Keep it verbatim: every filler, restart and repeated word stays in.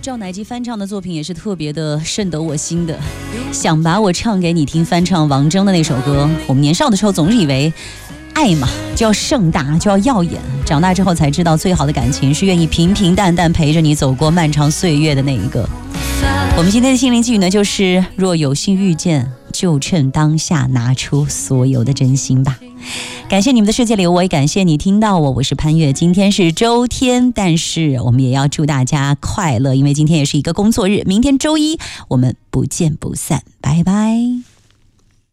赵乃基翻唱的作品也是特别的深得我心的，想把我唱给你听，翻唱王铮的那首歌。我们年少的时候总是以为爱嘛就要盛大，就要耀眼，长大之后才知道最好的感情是愿意平平淡淡陪着你走过漫长岁月的那一个。我们今天的心灵寄语呢，就是若有幸遇见，就趁当下拿出所有的真心吧。感谢你们的世界里，我也感谢你听到我，我是潘越。今天是周天，但是我们也要祝大家快乐，因为今天也是一个工作日，明天周一我们不见不散，拜拜。